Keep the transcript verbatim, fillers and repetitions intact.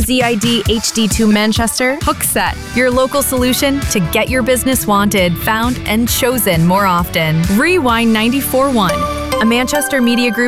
Z I D H D two Manchester, Hookset, your local solution to get your business wanted, found, and chosen more often. Rewind ninety-four point one, a Manchester Media Group